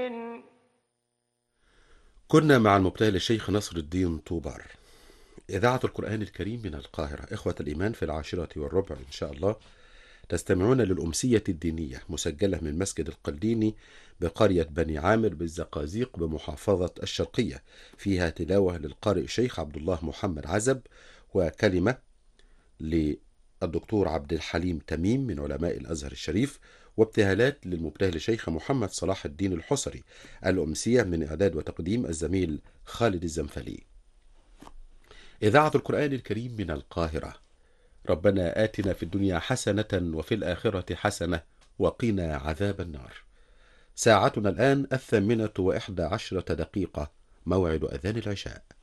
كنا مع المبتهل الشيخ نصر الدين طوبار. إذاعة القرآن الكريم من القاهرة. إخوة الإيمان، في 10:15 إن شاء الله تستمعون للأمسية الدينية، مسجلة من مسجد القليني بقرية بني عامر بالزقازيق بمحافظة الشرقية. فيها تلاوة للقارئ الشيخ عبد الله محمد عزب، وكلمة للدكتور عبد الحليم تميم من علماء الأزهر الشريف، وابتهالات للمبتهل الشيخ محمد صلاح الدين الحصري. الأمسية من إعداد وتقديم الزميل خالد الزنفلي. إذاعة القرآن الكريم من القاهرة. ربنا آتنا في الدنيا حسنة وفي الآخرة حسنة وقنا عذاب النار. ساعتنا الآن 8:11 موعد أذان العشاء.